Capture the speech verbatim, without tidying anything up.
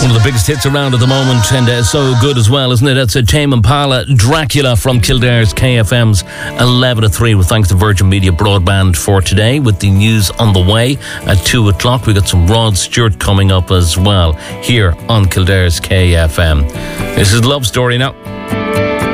One of the biggest hits around at the moment, and uh, so good as well, isn't it? That's a Tame Impala, Dracula from Kildare's K F M's eleven to three, with thanks to Virgin Media Broadband for today, with the news on the way at two o'clock. We got some Rod Stewart coming up as well here on Kildare's K F M. This is Love Story now.